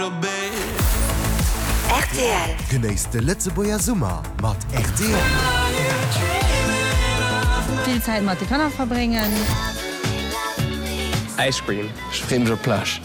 RTL. Genießt den Letzeboer Sommer mit RTL. Viel Zeit mit den Kindern verbringen. Ice cream. Spring sur plage.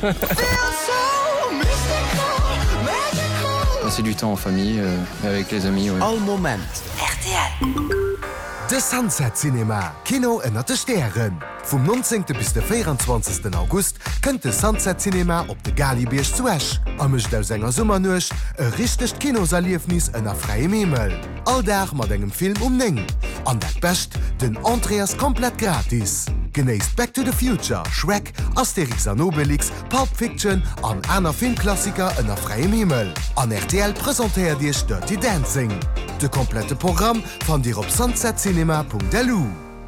Passer du temps en famille, avec les amis. Ouais. All Moment. RTL. De Sunset Cinema, Kino ënner de Sterren. Vom 19. bis den 24. August könnt de Sunset Cinema op de Galibiersch zuech. Ammecht aus enger Sommernucht e richtecht Kinoserliefnis ënner freiem Himmel. Alldach mat engem Film umning. An dat Best den Andreas komplett gratis. Genéisst Back to the Future, Shrek, Asterix an Obelix, Pulp Fiction an aner Filmklassiker ënner freiem Himmel. An RTL präsentéiert Dir Dirty Dancing. De komplette Programm fan Dir op sunsetcinema.delu.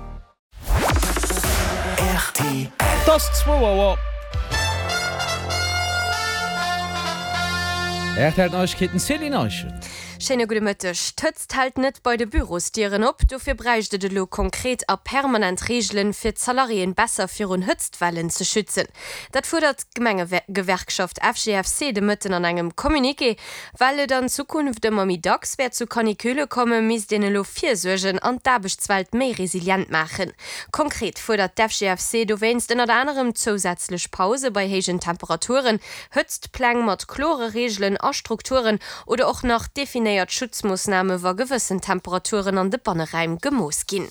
RTL. Das 2 hält Neuigkeiten Celine Neuschen. Schöne gute Mittag. Tötzt halt nicht bei den Büros Tieren ab. Dafür bräuchte de lo konkret a permanent Regeln für Salarien besser für un Hützwellen zu schützen. Das fordert Gewerkschaft FGFC de Mitten an einem Kommuniqué, weil dann Zukunft immer mit Dax wer zu Kaniküle kommen, mis denen lo 4 Sorgen an Dabechtswald mehr resilient machen. Konkret fordert FGFC du wennst in anderem zusätzlich Pause bei hohen Temperaturen, Hützplan mit klare Regeln und Strukturen oder auch nach definiert Schutzmaßnahme war gewissen Temperaturen an de Bannereim gemoos gin.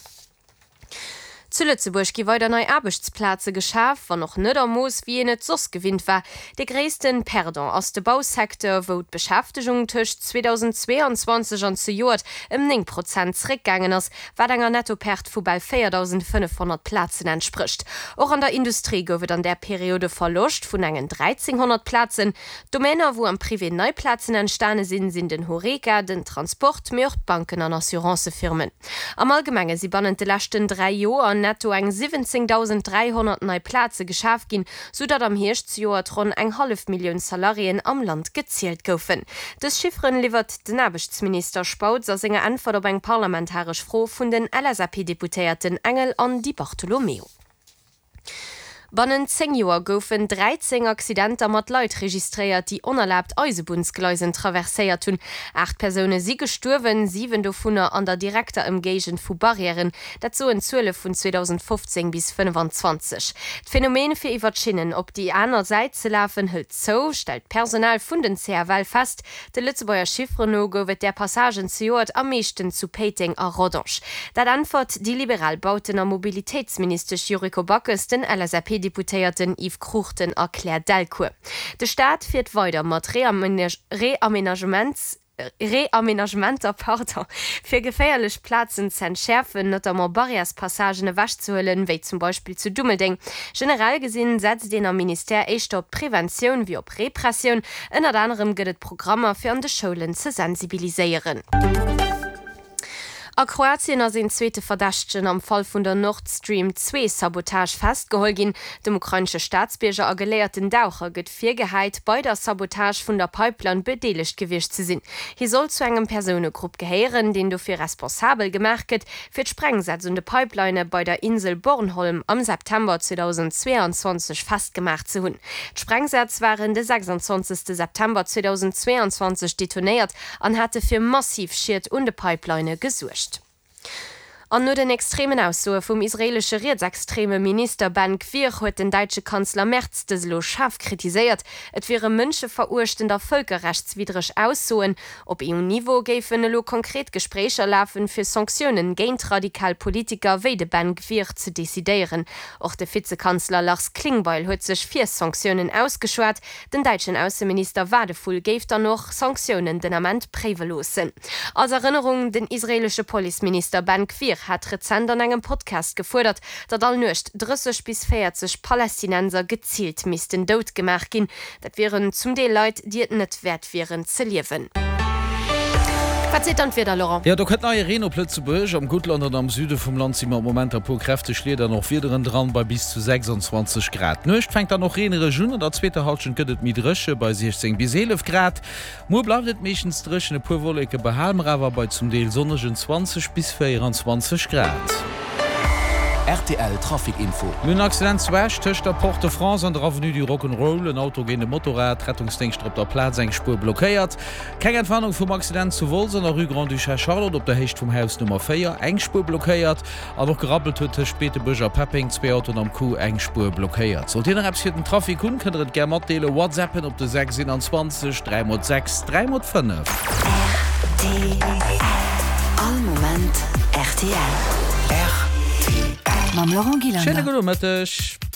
Zu Lützeburg gi weiter neue Arbeitsplätze geschafft, war noch nicht am Moos wie net sos gewinnt war. Der größten Perdon aus dem Bausektor, wo die Beschäftigung zwischen 2022 und zu Jahr 9% zurückgegangen ist, war ein Nettoperd von bei 4.500 Plätzen entspricht. Auch an der Industrie wird an der Periode Verlust von 1300 Plätzen. Domäner, wo am Privé Neuplätzen entstanden sind den Horeca, den Transport, Banken und Assuranceefirmen. Am Allgemeinen sie bannen die letzten 3 Jahre netto eng 17.300 neue Plätze geschafft gin, sodat am Hirschjahr rund 500.000 Salarien am Land gezielt goufen. Das Chiffren liefert den Arbeitsminister Spautz als seine Antwort auf eng parlamentarisch Froh von den LSAP-Deputierten Engel an Di Bartolomeo. Bannen 10 Joer goufen 13 Accidenter mat Leiit registriert, die unerlaubt Eisebundsgleisen traverséiert hun. 8 Personen sie gestorben, 7 davonner an der direkter Umgegend vu Barrieren, dazu en 12 von 2015 bis 25. Das Phänomen für Iwatschinnen, ob die einer Seite laufen, hält so, stellt Personal von den CRW fest. Der Lützebauer Schiffrenogo wird der Passagen zu Jord am meisten zu Peting a Rodange. Dat antwort die Liberalbauten am Mobilitätsminister Juriko Backes den LSAP Deputierten Yves Kruchten erklärt Delcourt. Der Staat fährt weiter mit Reaménagementer für gefährliche Plätzen zu entschärfen, notamment Barrierspassagen wasch zu holen, wie zum Beispiel zu Dummelding. Generell gesehen setzt den Minister echt auf Prävention wie auf Repression. Unter anderem gibt es Programme für an die Schulen zu sensibilisieren. A Kroatien as en zweete Verdächtchen am Fall vun der Nord Stream 2 Sabotage festgeholt gin. Dem ukrainsche Staatsbürger a gelehrten Daucher gëtt Virgeheit bei der Sabotage vun der Pipeline bedeligt gewicht ze sinn. Hi soll zu engem Personengrupp geheieren, den du fir responsabel gemerket fir d'Sprengsetzung de Pipeline bei der Insel Bornholm am September 2022 festgemacht zu hunn. D'Sprengsatz waren de 26. September 2022 detoniert an hatte fir massiv Schiert und de Pipeline gesucht. An nur den extremen Aussuch vom israelische rechtsextreme Minister Ben Gvir hat den deutsche Kanzler Merz des lo scharf kritisiert. Et wäre Mënsche verurchtender völkerrechtswidrig Aussuchen. Op EU-Niveau gäfen lo konkret Gespräche laufen für Sanktionen gegen Radikalpolitiker wie de Ben Gvir zu dezidieren. Auch der Vizekanzler Lars Klingbeil hat sich 4 Sanktionen ausgeschwert. Den deutschen Außenminister Wadefull gäf dann noch Sanktionen den Amment prävelosen. Als Erinnerung, den israelische Polizeminister Ben Gvir hat Rezent an engem Podcast gefordert, dat all nucht 30 bis 40 Palästinenser gezielt missten dod gemacht gin. Dat wären zum Deel Leute, die et net wert wären ze liewen. Ja, du könnt neue Reno Plötzeburg am Gutland und am Süde vom Land sind im Moment ein paar Kräfte schlägt noch wieder dran bei bis zu 26 Grad. Nicht fängt da noch eine Region und der zweite Halbchen geht mit Rösche bei 16 bis 11 Grad. Nur bleibt meistens Rösche eine paar Wolke bei Halmraver bei zum Teil sonnigen 20 bis 24 Grad. RTL Trafikinfo. Mün Accidentwäsch töcht der Port de France an der Avenue du Rock'n'Roll en autogene Motorrad Rettungsdienst op der Platz eng Spur blockéiert. Keng Entwarnung vum Accident zu Wolsen der Rue Grand Duchesse Charlotte op der Hecht vum Haus Nummer 4 eng Spur blockéiert, a noch gerappelt huet späte Bëger Pepping 2 Auto am Ku eng Spur blockéiert. So den rapsierten Trafik hun kënnet ger matdeele WhatsAppen op de 627 306 305. All moment RTL. RTL. Mam Laurent Guillain. Schöne gute Mittag.